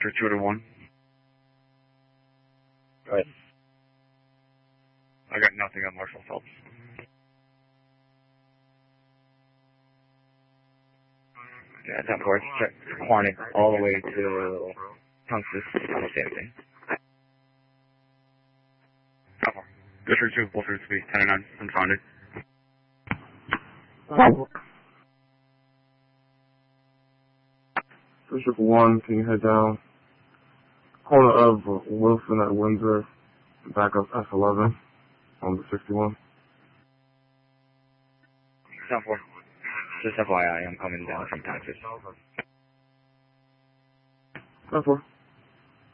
For 2 to 1. Go ahead. I got nothing on Marshall Phelps. Yeah, 10-4. Check Quantic all the way to Tungsten. Same thing. 10-4. District 2, full through speed, 10 and 9, unfounded. District 1, can you head down? Corner of Wilson at Windsor, back up S11 on the 61. 10-4. Just FYI, I'm coming down from Texas. 10-4.